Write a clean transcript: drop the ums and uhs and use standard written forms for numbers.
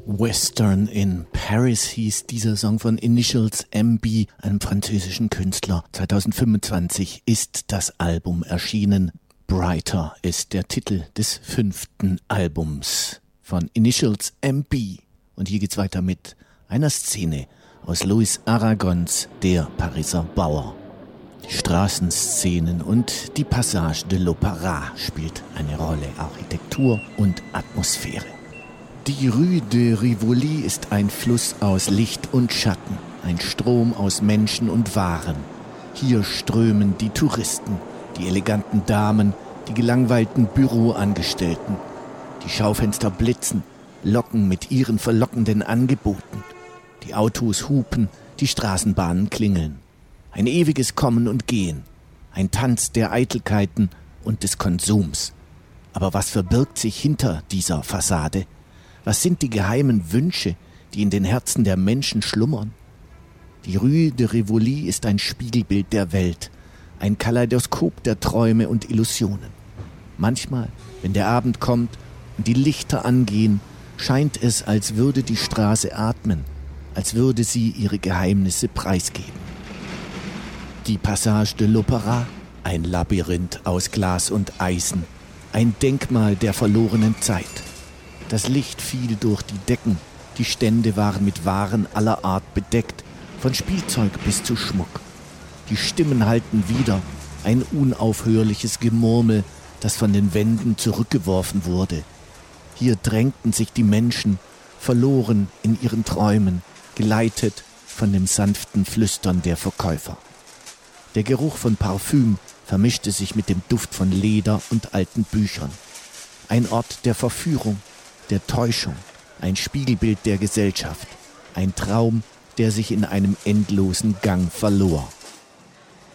Western in Paris hieß dieser Song von Initials MB, einem französischen Künstler. 2025 ist das Album erschienen. Brighter ist der Titel des 5. Albums von Initials MB. Und hier geht's weiter mit einer Szene aus Louis Aragons Der Pariser Bauer. Die Straßenszenen und die Passage de l'Opéra spielt eine Rolle, Architektur und Atmosphäre. Die Rue de Rivoli ist ein Fluss aus Licht und Schatten, ein Strom aus Menschen und Waren. Hier strömen die Touristen, die eleganten Damen, die gelangweilten Büroangestellten. Die Schaufenster blitzen, locken mit ihren verlockenden Angeboten. Die Autos hupen, die Straßenbahnen klingeln. Ein ewiges Kommen und Gehen, ein Tanz der Eitelkeiten und des Konsums. Aber was verbirgt sich hinter dieser Fassade? Was sind die geheimen Wünsche, die in den Herzen der Menschen schlummern? Die Rue de Rivoli ist ein Spiegelbild der Welt, ein Kaleidoskop der Träume und Illusionen. Manchmal, wenn der Abend kommt und die Lichter angehen, scheint es, als würde die Straße atmen, als würde sie ihre Geheimnisse preisgeben. Die Passage de l'Opéra, ein Labyrinth aus Glas und Eisen, ein Denkmal der verlorenen Zeit. Das Licht fiel durch die Decken, die Stände waren mit Waren aller Art bedeckt, von Spielzeug bis zu Schmuck. Die Stimmen hallten wider, ein unaufhörliches Gemurmel, das von den Wänden zurückgeworfen wurde. Hier drängten sich die Menschen, verloren in ihren Träumen, geleitet von dem sanften Flüstern der Verkäufer. Der Geruch von Parfüm vermischte sich mit dem Duft von Leder und alten Büchern. Ein Ort der Verführung, der Täuschung, ein Spiegelbild der Gesellschaft, ein Traum, der sich in einem endlosen Gang verlor.